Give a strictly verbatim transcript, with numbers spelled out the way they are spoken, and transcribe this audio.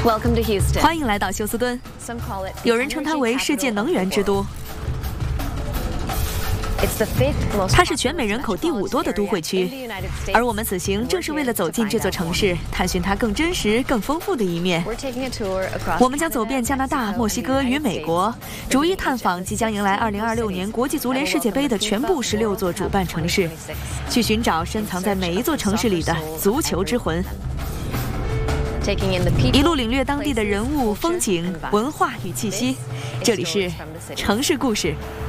Welcome to Houston. 欢迎来到休斯敦， Some call it the 有人称它为世界能源之都。 It's the fifth most 它是全美人口第五多的都会区，而我们此行正是为了走进这座城市，探寻它更真实、更丰富的一面。 We're taking a tour across 我们将走遍加拿大、墨西哥与美国，逐一探访即将迎来二零二六年国际足联世界杯的全部十六座主办城市，去寻找深藏在每一座城市里的足球之魂。 taking in the people, 一路领略当地的人物、风景、文化与气息。这里是城市故事。